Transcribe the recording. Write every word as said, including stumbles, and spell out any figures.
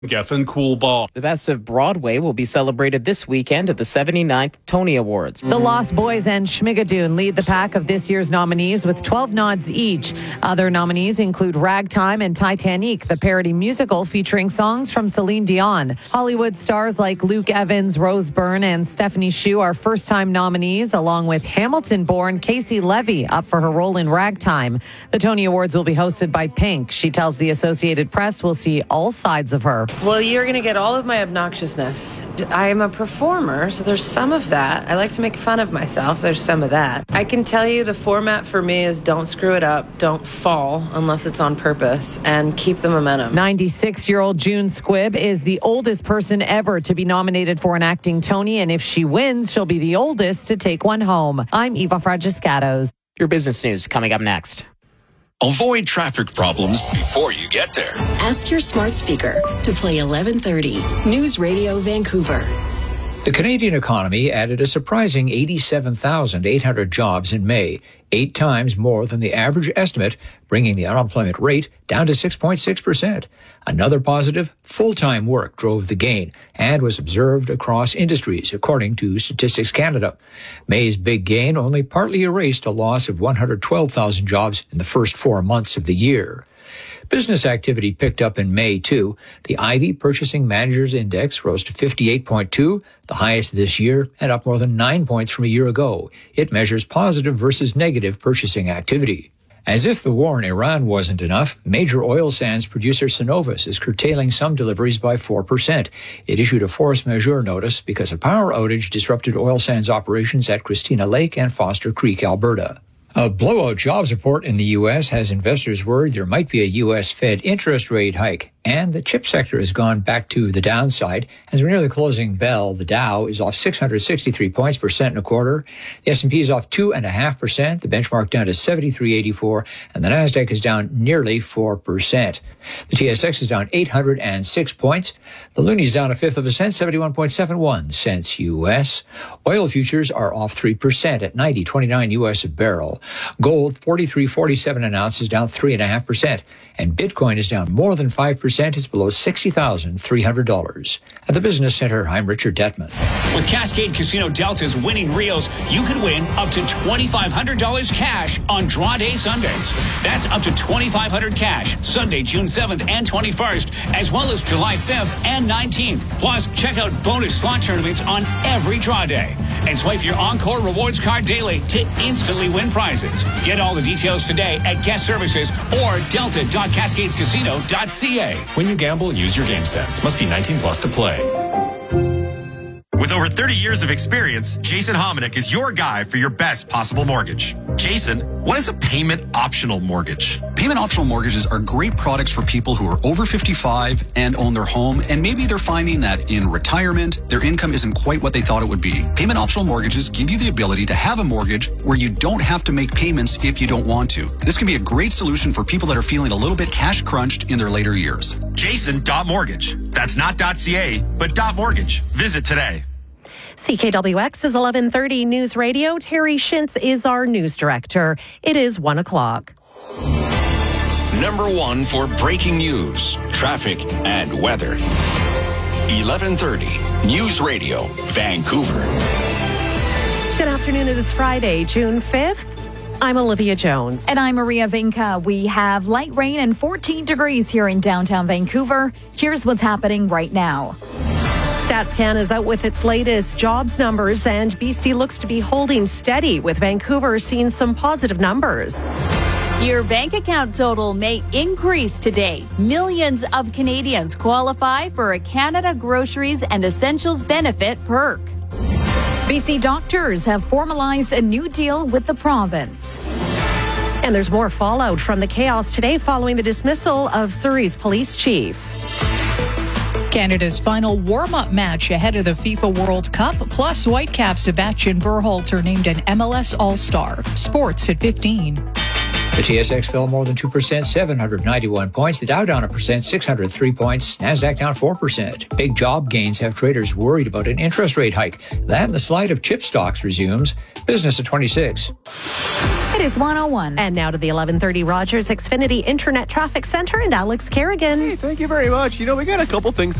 Geffen Coolball. The Best of Broadway will be celebrated this weekend at the seventy-ninth Tony Awards. The Lost Boys and Schmigadoon lead the pack of this year's nominees with twelve nods each. Other nominees include Ragtime and Titanic, the parody musical featuring songs from Celine Dion. Hollywood stars like Luke Evans, Rose Byrne, and Stephanie Hsu are first-time nominees, along with Hamilton-born Casey Levy, up for her role in Ragtime. The Tony Awards will be hosted by Pink. She tells the Associated Press we'll see all sides of her. Well, you're going to get all of my obnoxiousness. I am a performer, so there's some of that. I like to make fun of myself. There's some of that. I can tell you the format for me is don't screw it up, don't fall unless it's on purpose, and keep the momentum. ninety-six-year-old June Squibb is the oldest person ever to be nominated for an acting Tony, and if she wins, she'll be the oldest to take one home. I'm Eva Fragiscatos. Your business news coming up next. Avoid traffic problems before you get there. Ask your smart speaker to play eleven thirty News Radio Vancouver. The Canadian economy added a surprising eighty-seven thousand eight hundred jobs in May, eight times more than the average estimate, bringing the unemployment rate down to six point six percent. Another positive, full-time work drove the gain and was observed across industries, according to Statistics Canada. May's big gain only partly erased a loss of one hundred twelve thousand jobs in the first four months of the year. Business activity picked up in May, too. The Ivy Purchasing Managers Index rose to fifty-eight point two, the highest this year, and up more than nine points from a year ago. It measures positive versus negative purchasing activity. As if the war in Iran wasn't enough, major oil sands producer Cenovus is curtailing some deliveries by four percent. It issued a force majeure notice because a power outage disrupted oil sands operations at Christina Lake and Foster Creek, Alberta. A blowout jobs report in the U S has investors worried there might be a U S Fed interest rate hike. And the chip sector has gone back to the downside. As we're near the closing bell, the Dow is off six hundred sixty-three points percent in a quarter. The S and P is off two point five percent. The benchmark down to seventy-three eighty-four. And the Nasdaq is down nearly four percent. The T S X is down eight hundred six points. The Loonie is down a fifth of a cent, seventy-one point seven one cents U S. Oil futures are off three percent at ninety twenty-nine U S a barrel. Gold, forty-three forty-seven an ounce, is down three point five percent. And Bitcoin is down more than five percent. It's below sixty thousand three hundred dollars. At the Business Center, I'm Richard Detman. With Cascade Casino Delta's winning reels, you could win up to twenty-five hundred dollars cash on draw day Sundays. That's up to twenty-five hundred dollars cash Sunday, June seventh and twenty-first, as well as July fifth and nineteenth. Plus, check out bonus slot tournaments on every draw day. And swipe your Encore Rewards card daily to instantly win prizes. Get all the details today at guest services or delta dot cascades casino dot c a. When you gamble, use your game sense. Must be nineteen plus to play. With over thirty years of experience, Jason Hominick is your guy for your best possible mortgage. Jason, what is a payment optional mortgage? Payment optional mortgages are great products for people who are over fifty-five and own their home, and maybe they're finding that in retirement, their income isn't quite what they thought it would be. Payment optional mortgages give you the ability to have a mortgage where you don't have to make payments if you don't want to. This can be a great solution for people that are feeling a little bit cash crunched in their later years. Jason.mortgage. That's not .ca, but .mortgage. Visit today. C K W X is eleven thirty News Radio. Terry Shintz is our news director. It is one o'clock. Number one for breaking news, traffic, and weather. eleven thirty News Radio, Vancouver. Good afternoon. It is Friday, June fifth. I'm Olivia Jones. And I'm Maria Vinca. We have light rain and fourteen degrees here in downtown Vancouver. Here's what's happening right now. StatsCan is out with its latest jobs numbers, and B C looks to be holding steady, with Vancouver seeing some positive numbers. Your bank account total may increase today. Millions of Canadians qualify for a Canada Groceries and Essentials benefit perk. B C doctors have formalized a new deal with the province. And there's more fallout from the chaos today following the dismissal of Surrey's police chief. Canada's final warm-up match ahead of the FIFA World Cup, plus Whitecaps Sebastian Verholtz are named an M L S All-Star. Sports at fifteen. The T S X fell more than two percent, seven hundred ninety-one points. The Dow down a percent, six hundred three points. NASDAQ down four percent. Big job gains have traders worried about an interest rate hike. That and the slide of chip stocks resumes. Business at twenty-six. It is one oh one. And now to the eleven thirty Rogers Xfinity Internet Traffic Center and Alex Kerrigan. Hey, thank you very much. You know, we got a couple things